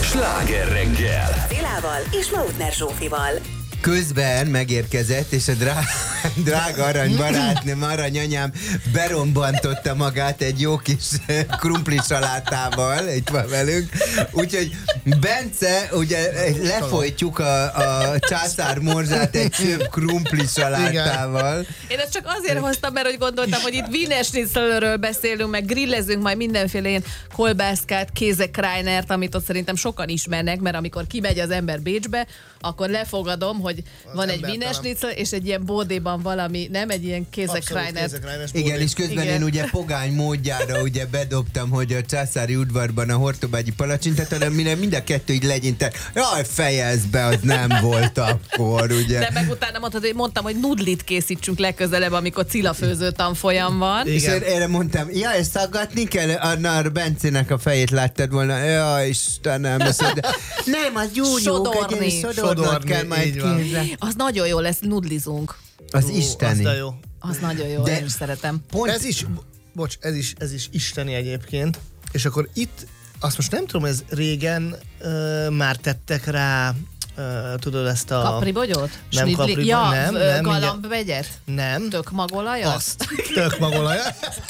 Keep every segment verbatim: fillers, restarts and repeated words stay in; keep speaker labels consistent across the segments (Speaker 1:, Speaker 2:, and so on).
Speaker 1: Sláger reggel!
Speaker 2: Szilával és Mautner Zsófival.
Speaker 3: Közben megérkezett, és a drá- drága aranybarátnőm, aranyanyám berombantotta magát egy jó kis krumpli salátával, itt van velünk. Úgyhogy Bence, ugye lefolytjuk a, a császár morzsát egy csöbb krumpli salátával.
Speaker 4: Én ezt csak azért hoztam, mert hogy gondoltam, hogy itt Wiener Schnitzelről beszélünk, meg grillezünk majd mindenféle ilyen kolbászkát, kézekrajnert, amit ott szerintem sokan ismernek, mert amikor kimegy az ember Bécsbe, akkor lefogadom, hogy az van egy Wiener Schnitzel, és egy ilyen bódéban valami, nem egy ilyen kézekrajnert.
Speaker 3: Igen, és közben Igen. én ugye pogány módjára ugye bedobtam, hogy a császári udvarban a hortobágyi palacsintát, hanem mind a kettő így legyintett. Jaj, fejezd be, az nem volt akkor, ugye.
Speaker 4: De meg utána mondtad, hogy mondtam, hogy nudlit készítsünk legközelebb, amikor cilafőző tanfolyam van.
Speaker 3: Igen. És erre mondtam, ja, ezt szaggatni kell? Anna a Bencének a fejét láttad volna. Ja, Istenem. Nem, az jó,
Speaker 4: Sodorni.
Speaker 3: Sodornod kell majd kézzel.
Speaker 4: Az nagyon jó lesz, nudlizunk.
Speaker 3: Az Ó, isteni.
Speaker 5: Az jó.
Speaker 4: Az nagyon jó, de én is szeretem.
Speaker 5: Pont ez is, bocs, ez is, ez is isteni egyébként. És akkor itt, azt most nem tudom, ez régen uh, már tettek rá, uh, tudod ezt a...
Speaker 4: Kapribogyót?
Speaker 5: Nem kapribogyót,
Speaker 4: ja,
Speaker 5: nem. nem
Speaker 4: galambvegyet?
Speaker 5: Nem.
Speaker 4: Tök magolajat?
Speaker 5: Azt. Tök magolajat.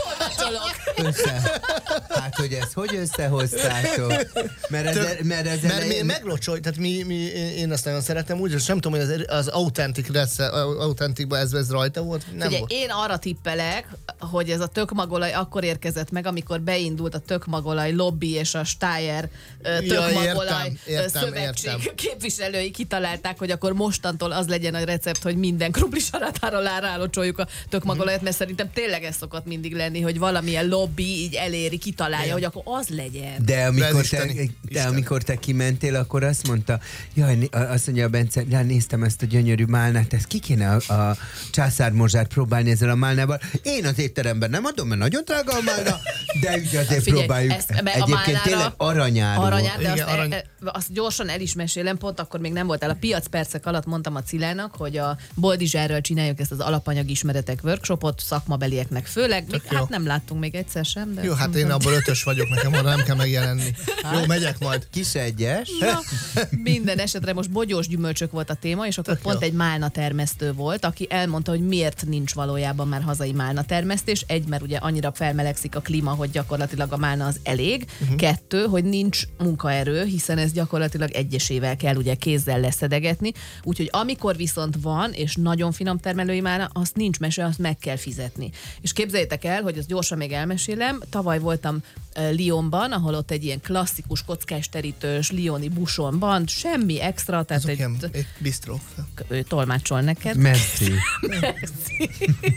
Speaker 3: Össze. Hát, hogy ezt hogy összehoztátok? Mert ez,
Speaker 5: Tök,
Speaker 3: mert ez
Speaker 5: mert mi meglocsolj, tehát mi, mi, én ezt nagyon szeretem úgy, és nem tudom, hogy az, az authentic lesz, autentikban ez, ez rajta volt. Nem
Speaker 4: Ugye
Speaker 5: volt.
Speaker 4: én arra tippelek, hogy ez a tökmagolaj akkor érkezett meg, amikor beindult a tökmagolaj lobby és a Steyr tökmagolaj
Speaker 5: ja, értem,
Speaker 4: szövetség
Speaker 5: értem.
Speaker 4: képviselői kitalálták, hogy akkor mostantól az legyen a recept, hogy minden krumpli salátára rálocsoljuk a tökmagolajat, mert szerintem tényleg ez szokott mindig lenni, hogy valamilyen lobby így eléri, kitalálja, igen. hogy akkor az legyen.
Speaker 3: De amikor,
Speaker 5: De
Speaker 3: te,
Speaker 5: isteni,
Speaker 3: de amikor te kimentél, akkor azt mondta, jaj, azt mondja a Bence, de néztem ezt a gyönyörű málnát, ezt ki kéne a, a császármorzsát próbálni ezzel a málnával. Én az étteremben nem adom, mert nagyon drága a málna, de ugye azért
Speaker 4: Figyelj,
Speaker 3: próbáljuk.
Speaker 4: ezt,
Speaker 3: Egyébként
Speaker 4: málnára,
Speaker 3: tényleg aranyáró.
Speaker 4: Aranyár, de
Speaker 5: igen,
Speaker 4: azt,
Speaker 5: arany...
Speaker 4: e, azt gyorsan el is mesélem, pont akkor még nem voltál. A piacpercek alatt mondtam a Cilának, hogy a Boldizsárral csináljuk ezt az alapanyagismeretek workshopot, szakmabelieknek főleg. Még, hát nem láttunk még egyszer sem. De
Speaker 5: jó, hát én abból ötös vagyok, nekem arra nem kell megjelenni.
Speaker 4: Hát.
Speaker 5: Jó, megyek majd.
Speaker 3: Kis egyes.
Speaker 4: Na, minden esetre most bogyós gyümölcsök volt a téma, és akkor
Speaker 5: Tök
Speaker 4: pont
Speaker 5: jó.
Speaker 4: egy málna termesztő volt, aki elmondta, hogy miért nincs valójában már hazai málna termesztés. Egy, mert ugye annyira felmelegszik a klíma, hogy gyakorlatilag a málna az elég. Uh-huh. Kettő, hogy nincs munkaerő, hiszen ez gyakorlatilag egyesével kell ugye kézzel leszedegetni. Úgyhogy amikor viszont van, és nagyon finom termelői málna, azt nincs mese, azt meg kell fizetni. És képzeljétek el, hogy azt gyorsan még elmesélem, tavaly voltam uh, Lyonban, ahol ott egy ilyen klasszikus kockás terítős lyoni busonban, semmi extra, tehát
Speaker 5: Azok
Speaker 4: egy,
Speaker 5: ilyen, egy bistró.
Speaker 4: ő tolmácsol neked.
Speaker 3: Merci.
Speaker 4: Merci.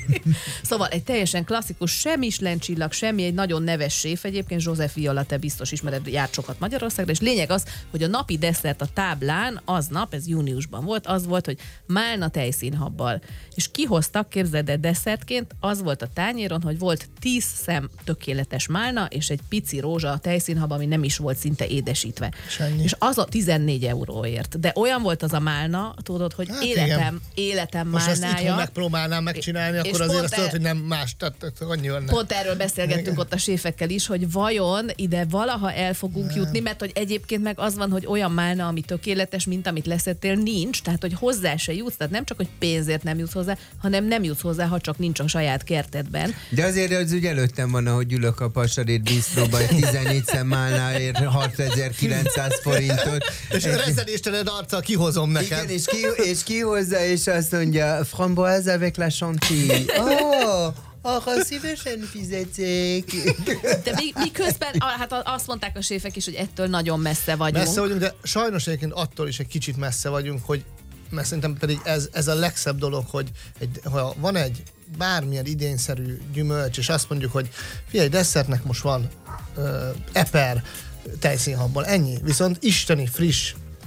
Speaker 4: Szóval egy teljesen klasszikus, semmi islencsillag, semmi, egy nagyon neves séf egyébként, József Viola, te biztos ismered, járt sokat Magyarországra, és lényeg az, hogy a napi desszert a táblán aznap, ez júniusban volt, az volt, hogy málna tejszínhabbal. És kihoztak, képzeld el, desszertként, az volt a tányéron, hogy volt tíz szem tökéletes málna, és egy pici rózsa a tejszínhab, ami nem is volt szinte édesítve.
Speaker 5: Sennyi.
Speaker 4: És az a tizennégy euróért. De olyan volt az a málna, tudod, hogy
Speaker 5: Hát
Speaker 4: életem,
Speaker 5: igen.
Speaker 4: életem
Speaker 5: Most ezt itthon
Speaker 4: málnája.
Speaker 5: megpróbálnám megcsinálni,
Speaker 4: És
Speaker 5: akkor azért
Speaker 4: pont
Speaker 5: azt tudod,
Speaker 4: e-
Speaker 5: hogy nem más, tehát annyi van.
Speaker 4: Pont erről beszélgettünk ott a séfekkel is, hogy vajon ide valaha el fogunk nem. jutni, mert hogy egyébként meg az van, hogy olyan málna, ami tökéletes, mint amit leszettél, nincs, tehát hogy hozzá se jutsz, tehát nem csak, hogy pénzért nem jutsz hozzá, hanem nem jutsz hozzá, ha csak nincs a saját kertedben.
Speaker 3: De azért az úgy előttem van, ahogy ülök a Passaréd bistróba, tizennégy szem málnáért hatezer-kilencszáz forintot.
Speaker 5: És a reszeléstelened arccal kihozom nekem.
Speaker 3: Igen, és, ki, és kihozza, és azt mondja, framboise avec la chantilly. Oh, arra szívesen fizeték.
Speaker 4: De mi, mi közben, hát azt mondták a séfek is, hogy ettől nagyon messze vagyunk.
Speaker 5: Messze vagyunk, de sajnos egyébként attól is egy kicsit messze vagyunk, hogy mert szerintem pedig ez, ez a legszebb dolog, hogy egy, ha van egy bármilyen idényszerű gyümölcs, és azt mondjuk, hogy figyelj, desszertnek most van uh, eper tejszínhabból, ennyi. Viszont isteni friss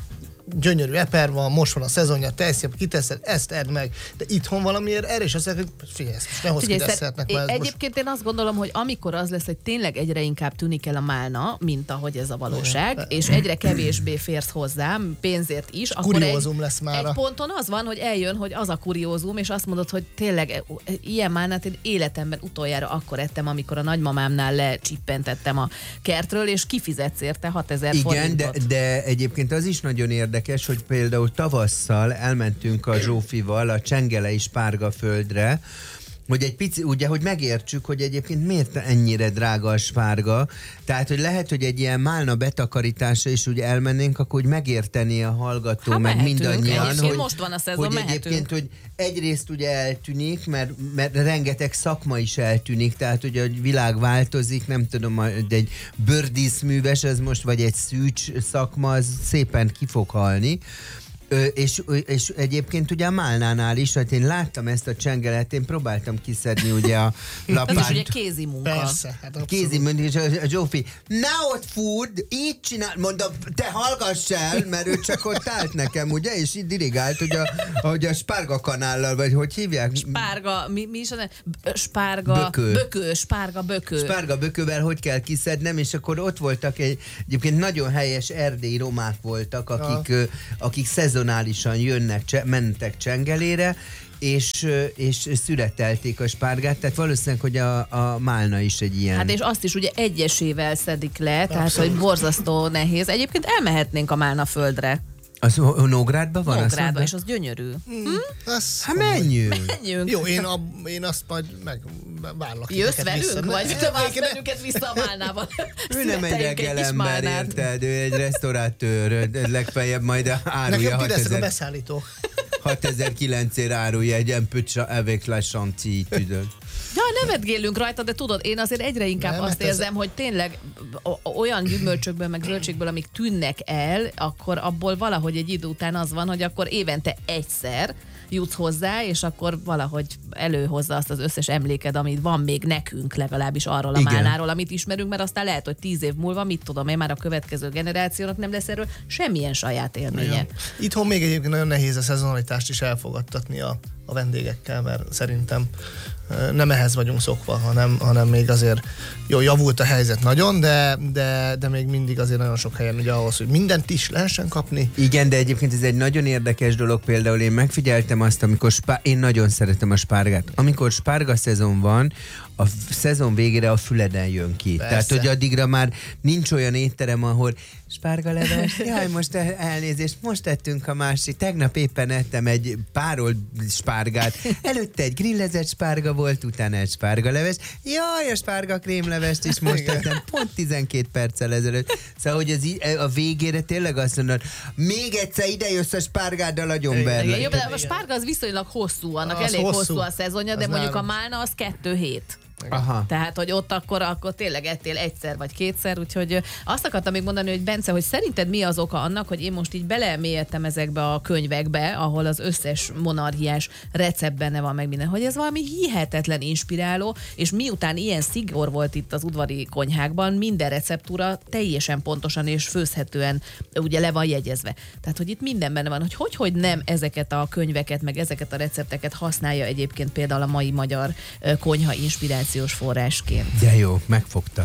Speaker 5: gyönyörű eper van, most van a szezonja, teszi, kiteszed, ezt edd meg. De itthon valamiért erre is azt mondják, hogy figyelj, ezt most ne hozz ki desszertnek.
Speaker 4: Én, egyébként most... én azt gondolom, hogy amikor az lesz, hogy tényleg egyre inkább tűnik el a málna, mint ahogy ez a valóság, de, és egyre kevésbé férsz hozzám, pénzért is, akkor
Speaker 5: kuriózum
Speaker 4: egy,
Speaker 5: lesz már.
Speaker 4: Egy ponton az van, hogy eljön, hogy az a kuriózum, és azt mondod, hogy tényleg ilyen málnát én életemben utoljára akkor ettem, amikor a nagymamámnál lecsippentettem a kertről, és kifizetsz érte hatezer forintot.
Speaker 3: Igen, de, de egyébként az is nagyon érdekes, hogy például tavasszal elmentünk a Zsófival a Csengelei spárgaföldre, hogy egy pici, ugye, hogy megértsük, hogy egyébként miért ennyire drága a spárga. Tehát, hogy lehet, hogy egy ilyen málna betakarítása is úgy elmennénk, akkor úgy megérteni a hallgató,
Speaker 4: ha
Speaker 3: meg
Speaker 4: mehetünk.
Speaker 3: mindannyian, hogy,
Speaker 4: most van a szezon,
Speaker 3: hogy
Speaker 4: mehetünk.
Speaker 3: egyébként, hogy egyrészt ugye eltűnik, mert, mert rengeteg szakma is eltűnik, tehát ugye a világ változik, nem tudom, hogy egy bőrdíszműves, ez most, vagy egy szűcs szakma, az szépen ki fog halni. Ö, és, és egyébként ugye a málnánál is, hát én láttam ezt a csengelet, én próbáltam kiszedni ugye a lapát.
Speaker 4: Ez is ugye kézi munka.
Speaker 5: Persze, hát
Speaker 3: Kézi munka, és a Zsófi, now what food, így csinál, mondom, te hallgass el, mert ő csak ott állt nekem, ugye, és így dirigált, hogy a, hogy a spárga kanállal, vagy hogy hívják?
Speaker 4: Spárga, mi, mi is a spárga,
Speaker 3: bökő.
Speaker 4: bökő, spárga bökő.
Speaker 3: Spárga bökővel hogy kell kiszednem, és akkor ott voltak egy, egyébként nagyon helyes erdélyi romák voltak, akik, ja. akik szezonálisan jönnek, cse, mentek Csengelére, és, és szüretelték a spárgát, tehát valószínűleg, hogy a, a málna is egy ilyen...
Speaker 4: Hát és azt is ugye egyesével szedik le,
Speaker 5: Abszolút.
Speaker 4: tehát hogy borzasztó nehéz. Egyébként elmehetnénk a málna földre.
Speaker 3: Az Nógrádban van?
Speaker 4: Nógrádban, és az gyönyörű.
Speaker 5: Hmm. Az
Speaker 3: hát menjünk!
Speaker 4: Menjünk.
Speaker 5: Jó, én, a, én azt majd megvárlak.
Speaker 4: Jössz velünk,
Speaker 5: vissza.
Speaker 4: vagy te vársz bennünket vissza a málnában?
Speaker 3: Ő nem egy reggelember, érted? Ő egy restauratőr, legfeljebb majd árulja
Speaker 5: nekem kideszek a beszállító.
Speaker 3: hatezer-kilencért árulja egy un peu avec la chantilly, tudod.
Speaker 4: Ja, nevetgélünk rajta, de tudod, én azért egyre inkább nem, azt érzem, ez... hogy tényleg olyan gyümölcsökből, meg zöldségből, amik tűnnek el, akkor abból valahogy egy idő után az van, hogy akkor évente egyszer jutsz hozzá, és akkor valahogy előhozza azt az összes emléked, amit van még nekünk legalábbis arról a Igen. málnáról, amit ismerünk, mert aztán lehet, hogy tíz év múlva, mit tudom én, már a következő generációnak nem lesz erről semmilyen saját élménye. Igen.
Speaker 5: Itthon még egyébként nagyon nehéz a szezonalitást is elfogadtatni a, a vendégekkel, mert szerintem nem ehhez vagyunk szokva, hanem, hanem még azért jó, javult a helyzet nagyon, de, de, de még mindig azért nagyon sok helyen ugye ahhoz, hogy mindent is lehessen kapni.
Speaker 3: Igen, de egyébként ez egy nagyon érdekes dolog, például én megfigyeltem azt, amikor spá- én nagyon szeretem a spárgát. Amikor spárga szezon van, a szezon végére a füleden jön ki. Persze. Tehát, hogy addigra már nincs olyan étterem, ahol spárgaleves, jaj, most elnézést, most ettünk a másik. Tegnap éppen ettem egy párolt spárgát. Előtte egy grillezett spárga volt, utána egy spárgaleves. Jaj, a spárga krémlevest is most ettem, pont tizenkét perccel ezelőtt. Szóval, hogy az, a végére tényleg azt mondod, még egyszer ide jössz a spárgáddal agyonberlek.
Speaker 4: Jó, de a spárga az viszonylag hosszú, annak az elég hosszú. hosszú a szezonja, de az mondjuk nálunk. A málna az kettő hét. Aha. Tehát, hogy ott akkor, akkor tényleg ettél egyszer vagy kétszer, úgyhogy azt akartam még mondani, hogy Bence, hogy szerinted mi az oka annak, hogy én most így belemélyedtem ezekbe a könyvekbe, ahol az összes monarchiás recept benne van meg minden, hogy ez valami hihetetlen inspiráló, és miután ilyen szigor volt itt az udvari konyhákban, minden receptúra teljesen pontosan és főzhetően ugye le van jegyezve. Tehát, hogy itt minden benne van, hogy hogy, hogy nem ezeket a könyveket, meg ezeket a recepteket használja egyébként például a mai magyar konyha inspiráció forrásként.
Speaker 3: De jó, megfogtad.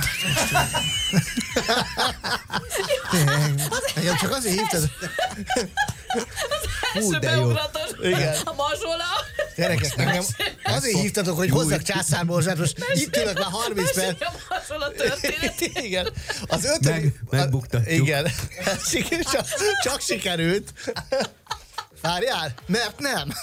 Speaker 5: Engem csak azért hívtad.
Speaker 4: Hú, de jó. Igen. A mazsola.
Speaker 5: Gyerekek, engem azért hívtatok, hogy hozzak császárborzsát, most itt ülök már harminc perc.
Speaker 4: A mazsola történet.
Speaker 5: Igen. Az ötödik... Meg,
Speaker 3: megbuktatjuk.
Speaker 5: Igen. Csak, csak sikerült. Várjál, mert nem.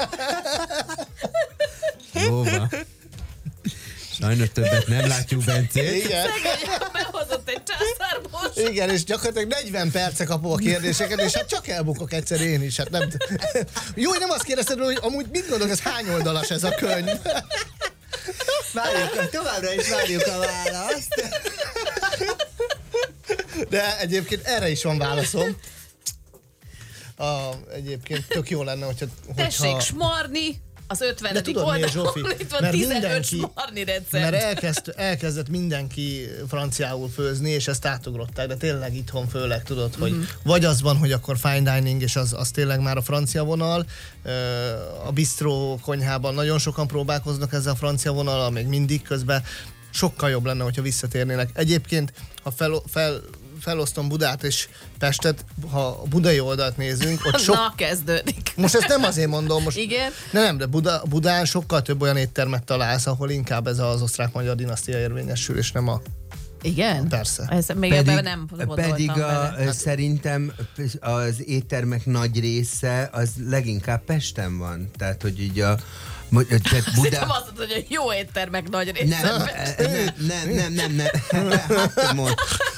Speaker 3: Jó van. Sajnos többet nem látjuk Bencét.
Speaker 5: Igen.
Speaker 4: Behozott egy császárborzsát.
Speaker 5: Igen, és gyakorlatilag negyven perce kapom a kérdéseket, és hát csak elbukok egyszer én is. Hát nem... Jó, hogy nem azt kérdezted, hogy amúgy mit gondolok, ez hány oldalas ez a könyv?
Speaker 3: Várjuk, továbbra is várjuk a választ.
Speaker 5: De egyébként erre is van válaszom. A, egyébként tök jó lenne, hogyha...
Speaker 4: Tessék smarni. az ötvenedik
Speaker 5: tudod miért,
Speaker 4: oldalon
Speaker 5: Zsófi?
Speaker 4: itt van
Speaker 5: Mert
Speaker 4: tizenöt
Speaker 5: mindenki-
Speaker 4: smarni recept.
Speaker 5: Mert elkezd, elkezdett mindenki franciául főzni, és ezt átugrották, de tényleg itthon főleg tudod, hogy
Speaker 4: Mhm.
Speaker 5: vagy az van, hogy akkor fine dining, és az, az tényleg már a francia vonal. Ö, A bistró konyhában nagyon sokan próbálkoznak ezzel a francia vonallal, még mindig közben. Sokkal jobb lenne, hogyha visszatérnének. Egyébként, ha fel, fel, felosztom Budát és Pestet, ha a budai oldalt nézünk, ott sok...
Speaker 4: Na, kezdődik.
Speaker 5: Most ezt nem azért mondom, most
Speaker 4: Igen.
Speaker 5: nem, nem, de Buda, Budán sokkal több olyan éttermet találsz, ahol inkább ez az osztrák-magyar dinasztia érvényesül, és nem a...
Speaker 4: Igen?
Speaker 5: Persze.
Speaker 4: Ez még ebben nem gondoltam
Speaker 3: pedig a,
Speaker 4: bele.
Speaker 3: szerintem az éttermek nagy része az leginkább Pesten van. Tehát, hogy így a tehát Budá...
Speaker 4: Szerintem azt mondod, hogy jó éttermek nagy része.
Speaker 3: Nem, nem, nem, nem, nem, nem. Hát, most,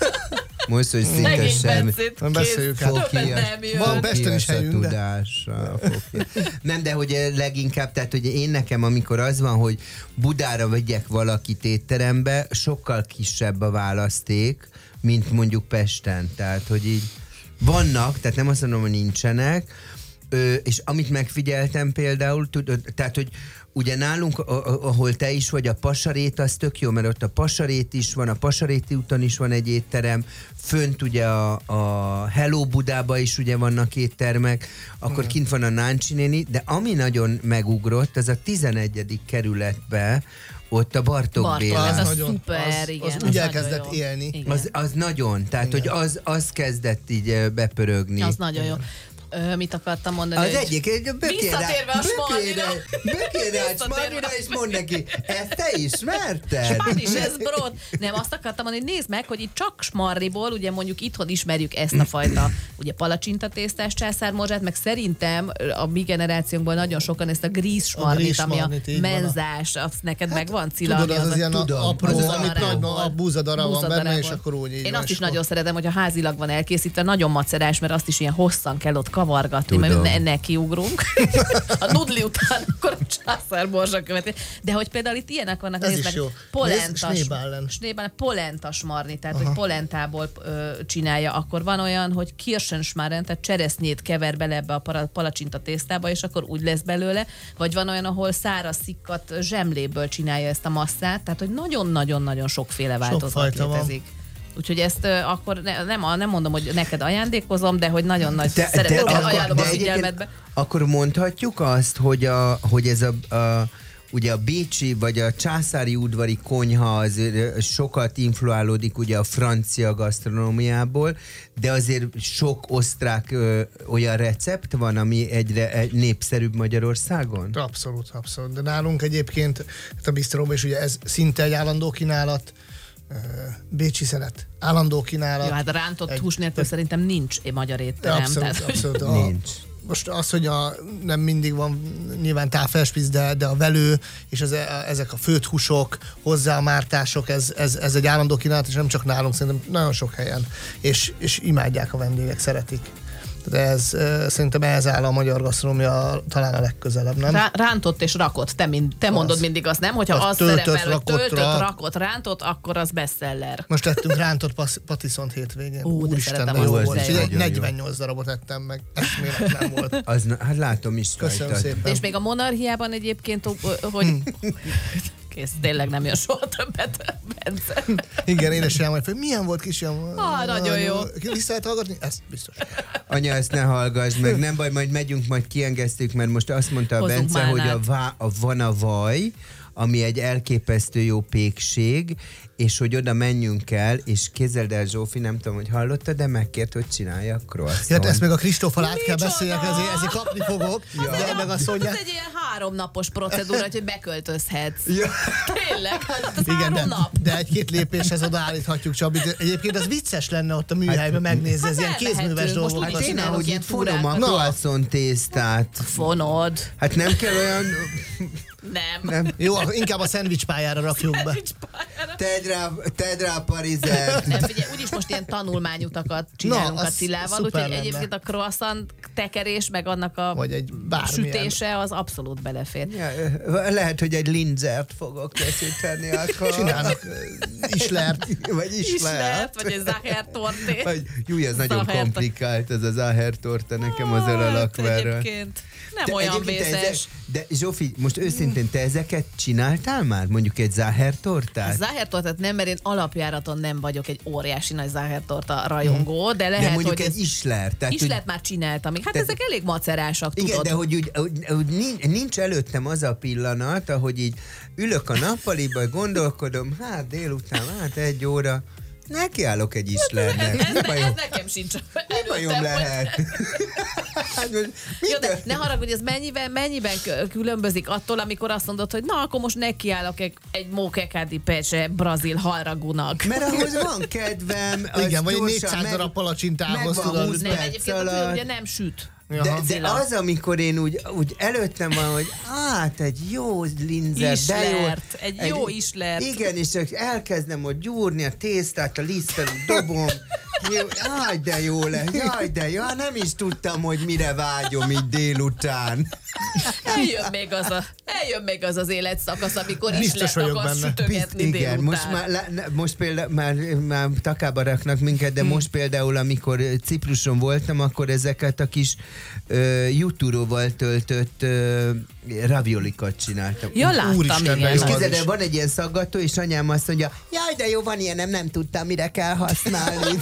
Speaker 3: most, hogy szinte
Speaker 4: Szegény
Speaker 3: semmi.
Speaker 4: Bencét,
Speaker 5: Nem
Speaker 4: kész,
Speaker 5: beszéljük át.
Speaker 4: többet nem jön.
Speaker 5: Van Pesten is helyünk, de-
Speaker 3: tudása, nem, de hogy leginkább, tehát hogy én nekem, amikor az van, hogy Budára vegyek valakit étterembe, sokkal kisebb a választék, mint mondjuk Pesten. Tehát, hogy így vannak, tehát nem azt mondom, hogy nincsenek, Ö, és amit megfigyeltem például, tudod, tehát, hogy ugye nálunk, a, a, ahol te is vagy, a Pasarét, az tök jó, mert ott a Pasarét is van, a Pasaréti úton is van egy étterem, fönt ugye a, a Hello Budába is ugye vannak éttermek, akkor hmm. kint van a Náncsi néni, de ami nagyon megugrott, az a tizenegyedik kerületbe, ott a Bartók
Speaker 4: Bartók,
Speaker 3: Béla.
Speaker 4: az, az
Speaker 5: nagyon-
Speaker 4: szuper,
Speaker 5: az-
Speaker 4: igen.
Speaker 5: az
Speaker 4: az
Speaker 5: úgy
Speaker 4: nagyon
Speaker 5: elkezdett
Speaker 4: jó.
Speaker 5: élni.
Speaker 4: Igen.
Speaker 3: Az, az nagyon, tehát
Speaker 5: Igen.
Speaker 3: hogy az, az kezdett így ö, bepörögni.
Speaker 4: Az nagyon jó. Ö, mit akartam mondani?
Speaker 3: Az
Speaker 4: hogy-
Speaker 3: egyik, egy
Speaker 4: Visszatérve a smarnira.
Speaker 3: Bökére a
Speaker 4: Visszatérve.
Speaker 3: smarnira, és mondd neki, ezt te ismerted?
Speaker 4: Spanish ez brot. Nem, azt akartam mondani, hogy nézd meg, hogy itt csak smarriból, ugye mondjuk itthon ismerjük ezt a fajta ugye palacsintatésztás császármorzsát, meg szerintem a mi generációnkból nagyon sokan ezt a gríz smarrit,
Speaker 5: gríz
Speaker 4: ami a
Speaker 5: smarrit, így van.
Speaker 4: menzás, azt neked megvan, Cilla?
Speaker 5: Tudod,
Speaker 4: ami
Speaker 5: az az ilyen a-
Speaker 3: tudom,
Speaker 5: apró,
Speaker 3: az az
Speaker 5: amit
Speaker 4: adarából.
Speaker 5: nagy a búzadara van benne,
Speaker 4: Búzadarából.
Speaker 5: és akkor úgy így
Speaker 4: Én
Speaker 5: van,
Speaker 4: azt
Speaker 5: és
Speaker 4: is nagyon szeretem, hogy a házilag van elkészítve, nagyon macerás, mert azt is ilyen hosszan kell ott kavargatni,
Speaker 3: Tudom.
Speaker 4: mert ne, nekiugrunk. A nudli után akkor a császármorzsa követi. De hogy például itt ilyenek vannak,
Speaker 5: Ez
Speaker 4: nézd
Speaker 5: is
Speaker 4: meg,
Speaker 5: jó. Nézd,
Speaker 4: polentas,
Speaker 5: Schneeballen.
Speaker 4: Schneeballen, polentas marni, tehát hogy polentából ö, csinálja. Akkor van olyan, hogy kirschenschmarren, tehát cseresznyét kever bele ebbe a para- palacsinta tésztába, és akkor úgy lesz belőle. Vagy van olyan, ahol száraz szikkat zsemléből csinálja ezt a masszát, tehát hogy nagyon-nagyon-nagyon sokféle változat
Speaker 5: fajta van.
Speaker 4: létezik. Úgyhogy ezt ö, akkor ne, nem, nem mondom, hogy neked ajándékozom, de hogy nagyon nagy
Speaker 3: De- de
Speaker 4: szeretettel
Speaker 3: akkor-
Speaker 4: ajánlom
Speaker 3: de
Speaker 4: a
Speaker 3: egyébként
Speaker 4: figyelmetbe.
Speaker 3: Akkor mondhatjuk azt, hogy, a, hogy ez a, a ugye a bécsi vagy a császári udvari konyha azért sokat influálódik ugye a francia gasztronómiából, de azért sok osztrák ö, olyan recept van, ami egyre egy népszerűbb Magyarországon?
Speaker 5: Abszolút, abszolút. De nálunk egyébként hát a bistróban is ugye ez szinte egy állandó kínálat, ö, bécsi szelet, állandó kínálat.
Speaker 4: Jó, hát a rántott
Speaker 5: Egy-
Speaker 4: hús nélkül szerintem nincs egy magyar étterem.
Speaker 5: Abszolút,
Speaker 4: tehát, hogy-
Speaker 5: abszolút. A,
Speaker 3: Nincs.
Speaker 5: Most az, hogy a, nem mindig van nyilván táfelspíz, de, de a velő, és az, a, ezek a főtt húsok, hozzá a mártások, ez, ez, ez egy állandó kínálat, és nem csak nálunk, szerintem nagyon sok helyen. És, és imádják a vendégek, szeretik. De ez uh, szerintem ehhez áll a magyar gasztronómia talán a legközelebb, nem?
Speaker 4: Rá, rántott és rakott, te, mind, te mondod mindig azt, nem? Hogyha
Speaker 5: Az
Speaker 4: az
Speaker 5: töltött,
Speaker 4: szerepel, hogy
Speaker 5: rakott,
Speaker 4: töltött,
Speaker 5: rak.
Speaker 4: rakott, rántott, akkor az bestseller.
Speaker 5: Most tettünk rántott pasz- patiszont hétvégén.
Speaker 4: Ú, de
Speaker 5: Úristen,
Speaker 4: szeretem
Speaker 5: de jó
Speaker 3: azt,
Speaker 5: volt.
Speaker 3: ez
Speaker 5: És egy
Speaker 3: nagyon jó.
Speaker 5: negyvennyolc darabot ettem meg. Eszméletlen volt.
Speaker 3: Az, na- hát látom is
Speaker 5: Köszönöm
Speaker 3: rajtad.
Speaker 5: szépen.
Speaker 4: És még a monarchiában egyébként, ö, hogy kész, tényleg nem jön soha többet, Bence.
Speaker 5: Igen, édesanyám majd fel, milyen volt kisfiam?
Speaker 4: Ah, nagyon jó.
Speaker 5: Vissza lehet hallgatni? Ezt biztos.
Speaker 3: Anya, ezt ne hallgass meg, nem baj, majd megyünk, majd kiengesztük, mert most azt mondta a
Speaker 4: Hozzunk
Speaker 3: Bence, hogy a,
Speaker 4: málnát.
Speaker 3: vá, a van a vaj, ami egy elképesztő jó pékség, és hogy oda menjünk el, és képzeld el, Zsófi, nem tudom, hogy hallottad, de megkért, hogy csinálja a croissant.
Speaker 5: Ja, hát ezt meg a Kristóffal át kell
Speaker 4: Micsoda?
Speaker 5: beszéljek, ezért, ezért kapni fogok. De meg a Szonya...
Speaker 4: Ez egy ilyen háromnapos procedúra, hogy beköltözhetsz.
Speaker 3: Ja.
Speaker 4: Tényleg, hát az
Speaker 5: Igen,
Speaker 4: három
Speaker 5: de,
Speaker 4: nap.
Speaker 5: de egy-két lépéshez odaállíthatjuk Csabit. Egyébként az vicces lenne ott a műhelyben megnézni,
Speaker 4: Hát
Speaker 5: ez ilyen
Speaker 4: elmehetünk.
Speaker 5: kézműves
Speaker 4: Most
Speaker 5: dolgokat.
Speaker 4: úgyis
Speaker 3: Én
Speaker 4: csinálok
Speaker 3: ahogy
Speaker 4: ilyen
Speaker 3: itt furom a
Speaker 4: furákat.
Speaker 3: croissant tésztát.
Speaker 4: Fonod.
Speaker 3: Hát nem kell olyan...
Speaker 4: Nem.
Speaker 3: Nem.
Speaker 5: Jó, inkább a szendvics pályára rakjuk be.
Speaker 4: Nincs pályára.
Speaker 3: Tedd rá, tedd rá a parizert.
Speaker 4: Nem, figyelj, úgyis most ilyen tanulmányutakat csinálunk
Speaker 5: Na,
Speaker 4: a
Speaker 5: az
Speaker 4: Cillával,
Speaker 5: szuper
Speaker 4: úgyhogy
Speaker 5: lenne.
Speaker 4: egyébként a croissant tekerés, meg annak a
Speaker 5: Vagy egy bármilyen.
Speaker 4: sütése, az abszolút belefér.
Speaker 3: Ja, lehet, hogy egy linzert fogok készíteni akkor.
Speaker 5: Csinálnak islert.
Speaker 3: Vagy islert.
Speaker 4: Vagy egy zahertortét.
Speaker 3: Vagy, Júj, ez nagyon
Speaker 4: Zahertor-
Speaker 3: komplikált, ez a zahertorta nekem az ölalakverrel.
Speaker 4: Egyébként nem olyan vészes.
Speaker 3: De Zsófi, most őszintén te ezeket csináltál már? Mondjuk egy zahertortát?
Speaker 4: A zahertortát nem, mert én alapjáraton nem vagyok egy óriási nagy zahertorta rajongó, de lehet,
Speaker 3: De mondjuk
Speaker 4: hogy
Speaker 3: egy
Speaker 4: ez
Speaker 3: islert. Tehát,
Speaker 4: islert már csináltam. Hát
Speaker 3: Te-
Speaker 4: ezek elég macerásak,
Speaker 3: igen,
Speaker 4: tudod.
Speaker 3: de hogy úgy, úgy, úgy nincs, nincs előttem az a pillanat, ahogy így ülök a nappaliba, gondolkodom, hát délután, hát egy óra, nekiállok egy islernek.
Speaker 4: ez,
Speaker 3: Mi
Speaker 4: ez,
Speaker 3: bajom,
Speaker 4: ez nekem sincs.
Speaker 3: mi bajom
Speaker 4: előttem,
Speaker 3: lehet? Hát most mit
Speaker 4: Jó, de
Speaker 3: tört-
Speaker 4: ne haragudj, ez mennyiben, mennyiben kö- különbözik attól, amikor azt mondod, hogy na, akkor most nekiállok egy, egy mókekádi pecse brazil halragunak.
Speaker 3: Mert ahhoz van kedvem. az
Speaker 5: Igen, vagy egy
Speaker 3: gyorsan
Speaker 5: négyszáz
Speaker 3: meg-
Speaker 5: darab palacsintához,
Speaker 3: megvan
Speaker 5: tudod.
Speaker 3: húsz
Speaker 4: Nem,
Speaker 3: perc
Speaker 4: egyébként a
Speaker 3: alatt.
Speaker 4: fő ugye nem süt.
Speaker 3: De, de az, amikor én úgy, úgy előttem van, hogy hát egy jó linzer, de jó.
Speaker 4: Islert, egy jó islert.
Speaker 3: Igen, és csak elkezdem ott gyúrni a tésztát, a lisztet dobom. Jó, jaj, de jó lesz, jaj, de jó, hát nem is tudtam, hogy mire vágyom így délután.
Speaker 4: Eljön még az, a, eljön még az az életszakasz, amikor is
Speaker 5: Biztos
Speaker 4: lehet
Speaker 5: vagyok
Speaker 4: akarsz
Speaker 5: benne.
Speaker 4: sütögetni
Speaker 3: igen,
Speaker 4: délután.
Speaker 3: most már, le- ne- most például már, már takába raknak minket, de hmm. most például, amikor Cipruson voltam, akkor ezeket a kis uh, jutúróval töltött uh, raviolikat csináltam.
Speaker 4: Ja, láttam,
Speaker 5: Úristen, de
Speaker 4: igen.
Speaker 3: És
Speaker 5: jó.
Speaker 3: képzeld
Speaker 5: is.
Speaker 3: el, van egy ilyen szaggató, és anyám azt mondja, jaj, de jó, van ilyen, nem, nem tudtam, mire kell használni.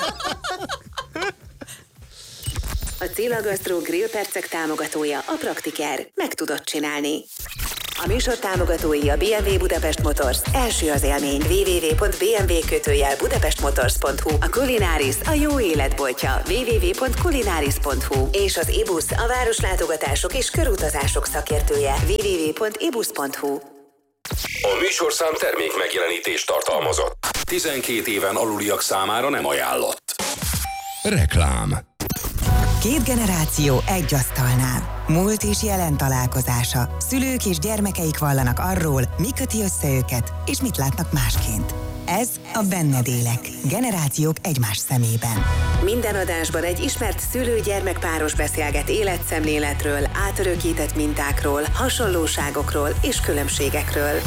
Speaker 2: A Cilla Gastro Grill percek támogatója a Praktiker. Meg tudod csinálni. A műsor támogatói a bé em vé Budapest Motors. Első az élmény. double-u double-u double-u pont b m w kötőjel budapestmotors pont hu. A Culináris a jó életboltja. double-u double-u double-u pont culináris pont hu. És az ibusz a városlátogatások és körutazások szakértője. double-u double-u double-u pont ibusz pont hu.
Speaker 1: A műsorszám termék megjelenítést tartalmazott. tizenkét éven aluliak számára nem ajánlott. Reklám.
Speaker 6: Két generáció egy asztalnál. Múlt és jelen találkozása. Szülők és gyermekeik vallanak arról, mi köti össze őket, és mit látnak másként. Ez a Benned élek. Generációk egymás szemében.
Speaker 2: Minden adásban egy ismert szülő-gyermek páros beszélget életszemléletről, átörökített mintákról, hasonlóságokról és különbségekről.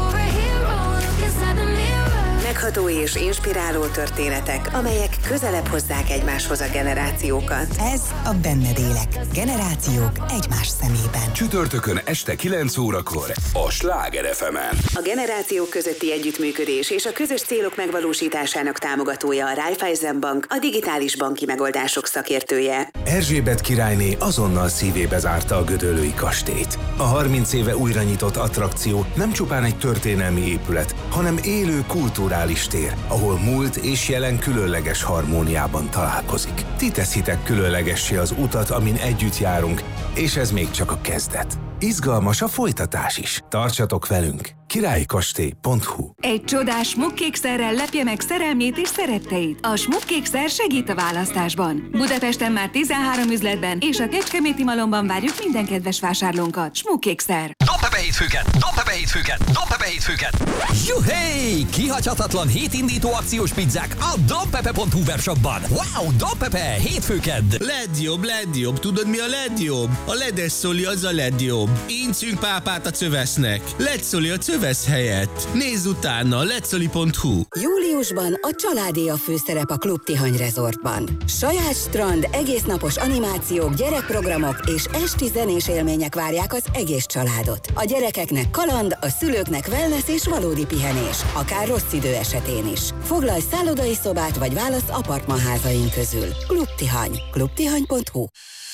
Speaker 2: Megható és inspiráló történetek, amelyek közelebb hozzák egymáshoz a generációkat.
Speaker 6: Ez a Benned élek. Generációk egymás szemében.
Speaker 1: Csütörtökön este kilenc órakor a Sláger ef emen.
Speaker 2: A generációk közötti együttműködés és a közös célok megvalósításának támogatója a Raiffeisen Bank, a digitális banki megoldások szakértője.
Speaker 7: Erzsébet királyné azonnal szívébe zárta a gödöllői kastélyt. A harminc éve újra nyitott attrakció nem csupán egy történelmi épület, hanem élő kulturális tér, ahol múlt és jelen különleges harmóniában találkozik. Ti teszitek különlegessé az utat, amin együtt járunk, és ez még csak a kezdet. Izgalmas a folytatás is. Tartsatok velünk! királykastély pont hu.
Speaker 8: Egy csodás smukkékszerrel lepje meg szerelmét és szeretteit. A smukkékszer segít a választásban. Budapesten már tizenhárom üzletben és a Kecskeméti Malomban várjuk minden kedves vásárlónkat. Smukkékszer.
Speaker 9: Dobd be hétfőket! Dobd be hétfőket! Dobd be hétfőket! Juhé! Kihagyhatatlan hétindító akciós pizzák a dobpepe pont hu webshopban. Wow! Dobpepe! Hétfőked!
Speaker 10: Legjobb, legjobb. Tudod mi a legjobb? A ledes szoli az a legjobb. Incünk pápát a cövesznek. Led szoli a cövesz helyett. Nézz utána a ledszoli pont hu.
Speaker 11: Júliusban a családé a főszerep a Klub Tihany Resortban. Saját strand, egésznapos animációk, gyerekprogramok és esti zenés élmények várják az egész családot. A gyerekeknek kaland, a szülőknek wellness és valódi pihenés, akár rossz idő esetén is. Foglalj szállodai szobát vagy válasz apartmanházaink közül. Klub Tihany. klubtihany pont hu.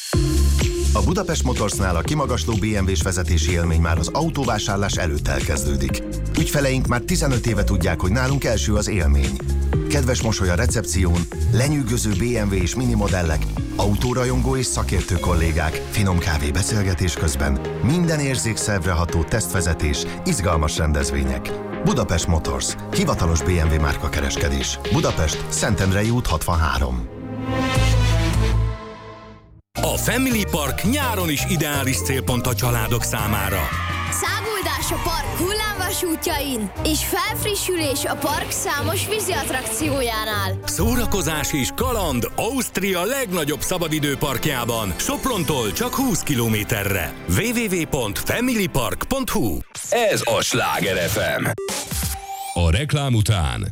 Speaker 12: A Budapest Motorsnál a kimagasló bé em vé-s vezetési élmény már az autóvásárlás előtt elkezdődik. Ügyfeleink már tizenöt éve tudják, hogy nálunk első az élmény. Kedves mosoly a recepción, lenyűgöző bé em vé és minimodellek, autórajongó és szakértő kollégák, finom kávé beszélgetés közben, minden érzékszervre ható tesztvezetés, izgalmas rendezvények. Budapest Motors, hivatalos bé em vé márkakereskedés. Budapest, Szentendrei út hatvanhárom.
Speaker 1: A Family Park nyáron is ideális célpont a családok számára.
Speaker 13: Száguldás a park hullámvasútjain, és felfrissülés a park számos vízi attrakciójánál.
Speaker 1: Szórakozás és kaland Ausztria legnagyobb szabadidőparkjában, Soprontól csak húsz kilométerre. double-u double-u double-u pont family park pont hu. Ez a Sláger ef em. A reklám után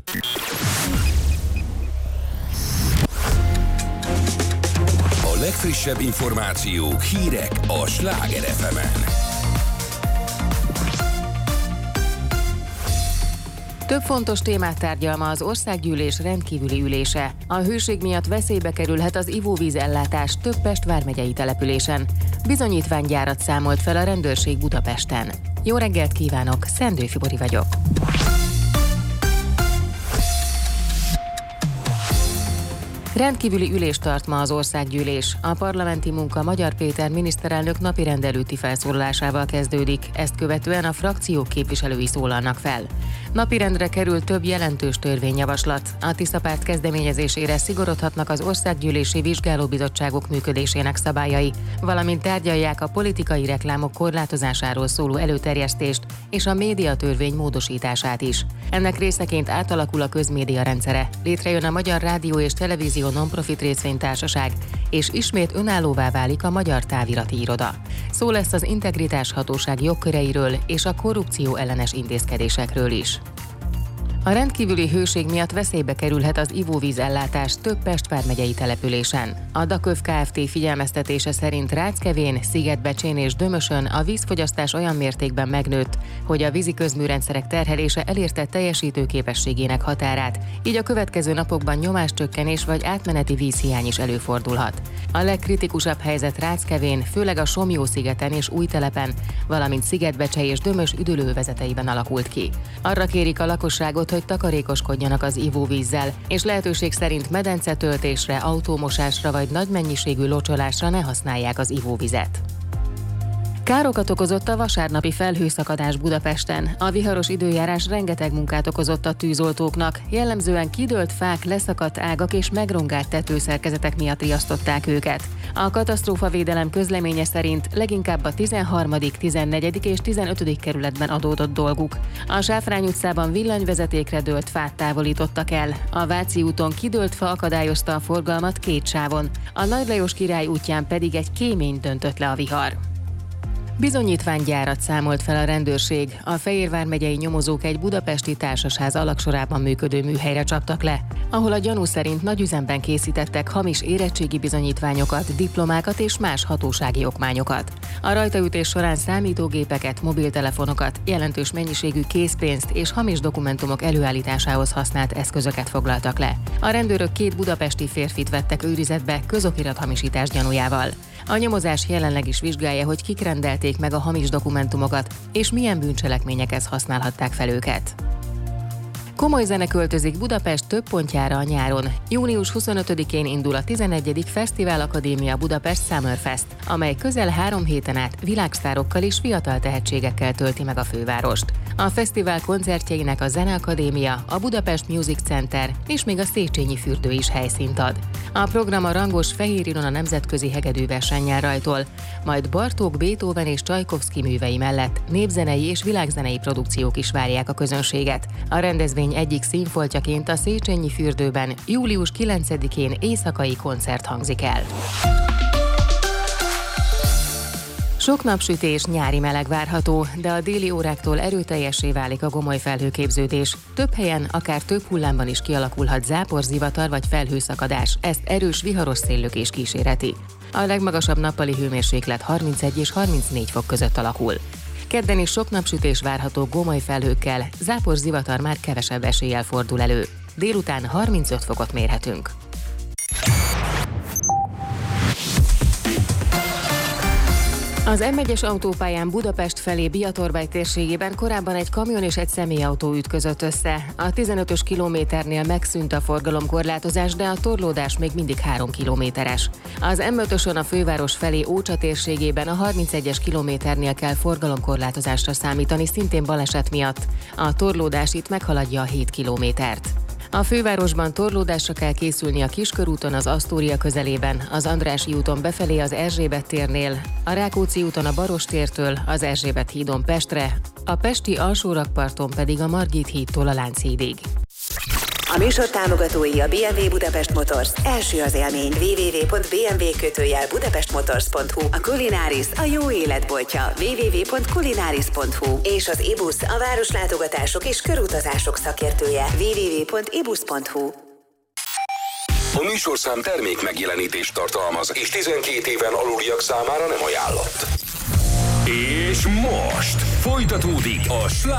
Speaker 1: a legfrissebb információk, hírek a Sláger ef emen.
Speaker 14: Több fontos témát tárgyal ma az országgyűlés rendkívüli ülése. A hőség miatt veszélybe kerülhet az ivóvízellátás több Pest vármegyei településen. Bizonyítványgyárat számolt fel a rendőrség Budapesten. Jó reggelt kívánok, Szendő Fibori vagyok. Rendkívüli ülést tart ma az országgyűlés. A parlamenti munka Magyar Péter miniszterelnök napirend előtti felszólalásával kezdődik, ezt követően a frakciók képviselői szólalnak fel. Napirendre kerül több jelentős törvényjavaslat. A Tiszapárt kezdeményezésére szigorodhatnak az országgyűlési vizsgálóbizottságok működésének szabályai, valamint tárgyalják a politikai reklámok korlátozásáról szóló előterjesztést és a médiatörvény módosítását is. Ennek részeként átalakul a közmédia rendszere, létrejön a Magyar Rádió és Televízió Non-Profit Részvénytársaság, és ismét önállóvá válik a Magyar Távirati Iroda. Szó lesz az Integritás Hatóság jogköreiről és a korrupció ellenes intézkedésekről is. A rendkívüli hőség miatt veszélybe kerülhet az ivóvízellátás több Pest vármegyei településen. A Daköv Kft. Figyelmeztetése szerint Ráckevén, Szigetbecsén és Dömösön a vízfogyasztás olyan mértékben megnőtt, hogy a vízi közműrendszerek terhelése elérte teljesítőképességének határát, így a következő napokban nyomáscsökkenés vagy átmeneti vízhiány is előfordulhat. A legkritikusabb helyzet Ráckevén, főleg a Somlyó-szigeten és Újtelepen, valamint Szigetbecse és Dömös üdülővezeteiben alakult ki. Arra kérik a lakosságot, hogy takarékoskodjanak az ivóvízzel, és lehetőség szerint medencetöltésre, autómosásra vagy nagy mennyiségű locsolásra ne használják az ivóvizet. Károkat okozott a vasárnapi felhőszakadás Budapesten. A viharos időjárás rengeteg munkát okozott a tűzoltóknak, jellemzően kidőlt fák, leszakadt ágak és megrongált tetőszerkezetek miatt riasztották őket. A katasztrófavédelem közleménye szerint leginkább a tizenharmadik, tizennegyedik és tizenötödik kerületben adódott dolguk. A Sáfrány utcában villanyvezetékre dőlt fát távolítottak el. A Váci úton kidőlt fa akadályozta a forgalmat két sávon. A Nagy Lajos Király útján pedig egy kéményt döntött le a vihar. Bizonyítványgyárat számolt fel a rendőrség. A Fejér vármegyei nyomozók egy budapesti társasház alagsorában működő műhelyre csaptak le, ahol a gyanú szerint nagyüzemben készítettek hamis érettségi bizonyítványokat, diplomákat és más hatósági okmányokat. A rajtaütés során számítógépeket, mobiltelefonokat, jelentős mennyiségű készpénzt és hamis dokumentumok előállításához használt eszközöket foglaltak le. A rendőrök két budapesti férfit vettek őrizetbe közokirathamisítás gyanújával. A nyomozás jelenleg is vizsgálja, hogy kik rendelték meg a hamis dokumentumokat, és milyen bűncselekményekhez használhatták fel őket. Komoly zene költözik Budapest több pontjára a nyáron. június huszonötödikén indul a tizenegyedik Fesztivál Akadémia Budapest Summerfest, amely közel három héten át világsztárokkal és fiatal tehetségekkel tölti meg a fővárost. A fesztivál koncertjeinek a Zeneakadémia, a Budapest Music Center és még a Széchenyi fürdő is helyszínt ad. A program a rangos Fehér Ilona nemzetközi hegedűversennyel rajtol, majd Bartók, Beethoven és Csajkovszky művei mellett népzenei és világzenei produkciók is várják a közönséget. A rendezvény egyik színfoltjaként a Széchenyi fürdőben július kilencedikén éjszakai koncert hangzik el. Sok napsütés, nyári meleg várható, de a déli óráktól erőteljessé válik a gomoly felhőképződés. Több helyen, akár több hullámban is kialakulhat zápor, zivatar vagy felhőszakadás. Ezt erős viharos széllökés kísérheti. A legmagasabb nappali hőmérséklet harmincegy és harmincnégy fok között alakul. Kedden is sok napsütés várható gomoly felhőkkel, zápor, zivatar már kevesebb eséllyel fordul elő. Délután harmincöt fokot mérhetünk. Az em egyes autópályán Budapest felé Biatorbágy térségében korábban egy kamion és egy személyautó ütközött össze. A tizenötös kilométernél megszűnt a forgalomkorlátozás, de a torlódás még mindig három kilométeres. Az em ötösön a főváros felé Ócsa térségében a harmincegyes kilométernél kell forgalomkorlátozásra számítani, szintén baleset miatt. A torlódás itt meghaladja a hét kilométert. A fővárosban torlódásra kell készülni a Kiskörúton az Asztória közelében, az Andrássy úton befelé az Erzsébet térnél, a Rákóczi úton a Barostértől, az Erzsébet hídon Pestre, a pesti alsórakparton pedig a Margit hídtól a Lánchídig.
Speaker 2: A műsor támogatói a bé em vé Budapest Motors. Első az élmény. double-u double-u double-u pont b m w kötőjel budapestmotors pont h u. A Culináris a jó életboltja. double-u double-u double-u pont culináris pont h u. És az ibusz a városlátogatások és körutazások szakértője. double-u double-u double-u pont ibusz pont h u.
Speaker 1: A műsorszám termék megjelenítést tartalmaz, és tizenkét éven aluliak számára nem ajánlott. És most folytatódik a Sláger